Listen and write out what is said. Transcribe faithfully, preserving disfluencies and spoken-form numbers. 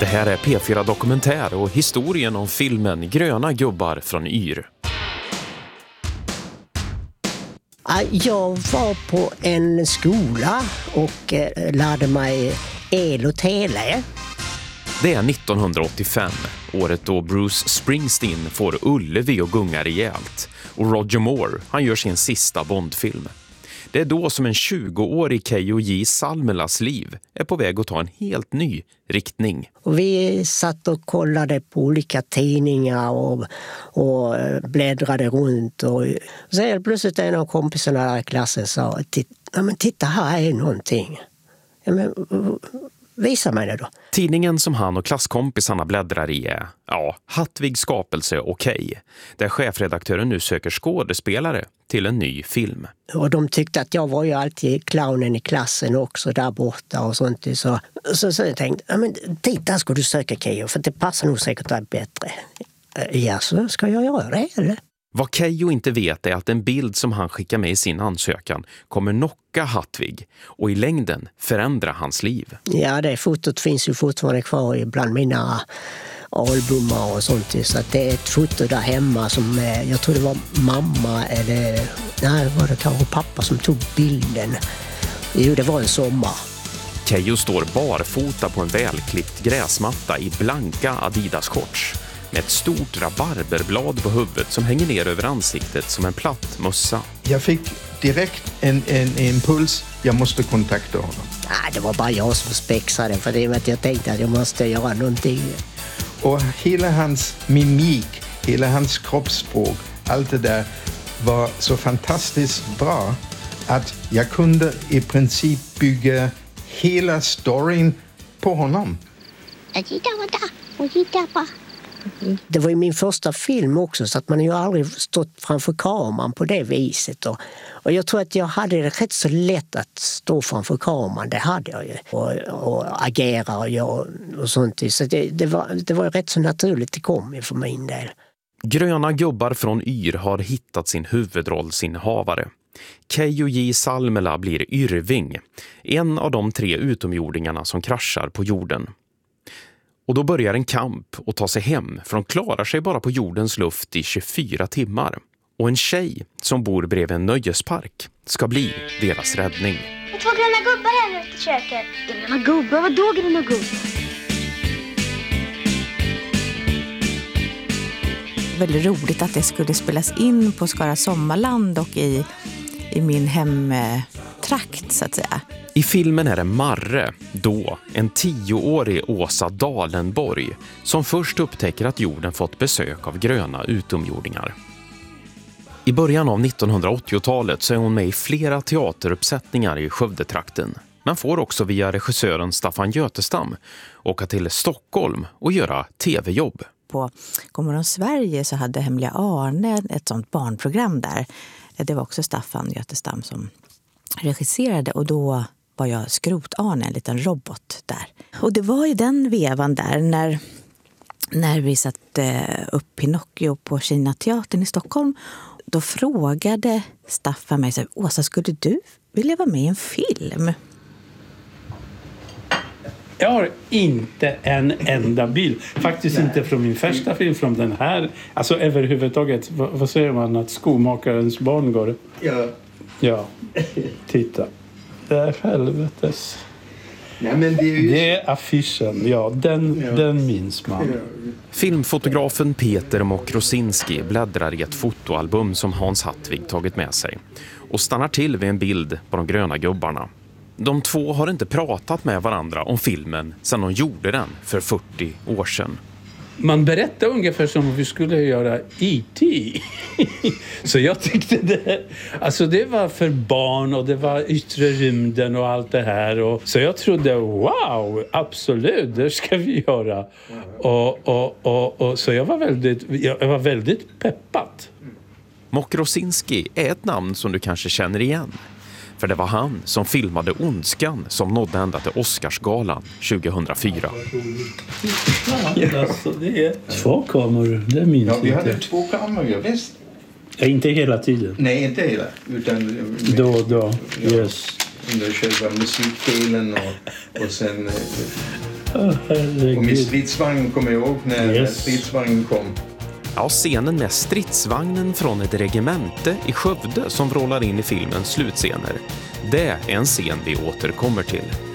Det här är P fyra Dokumentär och historien om filmen Gröna gubbar från Yr. Jag var på en skola och lärde mig el och tele. Det är nittonhundraåttiofem, året då Bruce Springsteen får Ullevi och gunga rejält. Och Roger Moore, han gör sin sista Bondfilm. Det är då som en tjugoårig Keijo J. Salmelas liv är på väg att ta en helt ny riktning. Och vi satt och kollade på olika tidningar och, och bläddrade runt. Och så helt plötsligt en av kompisarna där i klassen sa, ja, men titta, här är någonting. Ja, men, visa mig det då. Tidningen som han och klasskompisarna bläddrar i är, ja, Hattvigs skapelse okej. Där chefredaktören nu söker skådespelare till en ny film. Och de tyckte att jag var ju alltid clownen i klassen också där borta och sånt. Så, så, så jag tänkte, ja men titta ska du söka Keijo för det passar nog säkert att bättre. Ja, så ska jag göra det eller? Vad Keijo inte vet är att en bild som han skickar med i sin ansökan kommer knocka Hattvig och i längden förändra hans liv. Ja, det fotot finns ju fortfarande kvar bland mina albumar och sånt. Så att det är ett foto där hemma som jag tror det var mamma eller nej, var det kanske pappa som tog bilden. Jo, det var en sommar. Keijo står barfota på en välklippt gräsmatta i blanka Adidas-shorts med ett stort rabarberblad på huvudet som hänger ner över ansiktet som en platt mössa. Jag fick direkt en, en impuls, jag måste kontakta honom. Nej, det var bara jag som spexade för det var att jag tänkte att jag måste göra någonting. Och hela hans mimik, hela hans kroppsspråk, allt det där var så fantastiskt bra att jag kunde i princip bygga hela storyn på honom. Det var ju min första film också så att man har ju aldrig stått framför kameran på det viset. Och, och jag tror att jag hade det rätt så lätt att stå framför kameran, det hade jag ju. Och, och agera och, och, och sånt. Så det, det, var, det var rätt så naturligt det kom för min del. Gröna gubbar från Yr har hittat sin huvudrollsinnehavare. Keijo J. Salmela blir Yrving, en av de tre utomjordingarna som kraschar på jorden. Och då börjar en kamp att ta sig hem för de klarar sig bara på jordens luft i tjugofyra timmar. Och en tjej som bor bredvid en nöjespark ska bli deras räddning. Det är två gröna gubbar här ute i köket. Gröna gubbar? Vadå gröna gubbar? Väldigt roligt att det skulle spelas in på Skara Sommarland och i, i min hemtrakt så att säga. I filmen är det Marre, då en tioårig Åsa Dalenborg, som först upptäcker att jorden fått besök av gröna utomjordingar. I början av nittonhundraåttiotalet så är hon med i flera teateruppsättningar i Skövdetrakten, men får också via regissören Staffan Götestam åka till Stockholm och göra tv-jobb. På Godmorgon Sverige så hade Hemliga Arne ett sånt barnprogram där. Det var också Staffan Götestam som regisserade och då var jag Skrot-Arne, en liten robot där. Och det var ju den vevan där när, när vi satte upp Pinocchio på Kinateatern i Stockholm. Då frågade Staffan mig så här, Åsa, skulle du vilja vara med i en film? Jag har inte en enda bild. Faktiskt inte från min första film, från den här. Alltså överhuvudtaget, vad, vad säger man att skomakarens barn går? Ja. Ja, titta. Det är helvetes. Nej, men det är ju... Det är affischen, ja, den, Ja. den minns man. Ja. Filmfotografen Peter Mokrosinski bläddrar i ett fotoalbum som Hans Hattvig tagit med sig och stannar till vid en bild på de gröna gubbarna. De två har inte pratat med varandra om filmen sedan de gjorde den för fyrtio år sedan. Man berättar ungefär som om vi skulle göra E T Så jag tyckte det, alltså det var för barn och det var yttre rymden och allt det här. Och, så jag trodde, wow, absolut, det ska vi göra. Och, och, och, och, så jag var väldigt, jag var väldigt peppat. Mokrosinski är ett namn som du kanske känner igen. För det var han som filmade Ondskan som nådde ända till Oscarsgalan tjugohundrafyra. Ja, alltså det är två kameror, det minns Ja, vi inte. hade två kameror, visst? Ja, inte hela tiden. Nej, inte hela. Utan Då och då, yes. Under själva musikdelen och, och sen Oh, och med stridsvagn kommer jag ihåg när Yes. stridsvagnen kom. Ja, scenen med stridsvagnen från ett regemente i Skövde som vrålar in i filmens slutscener. Det är en scen vi återkommer till.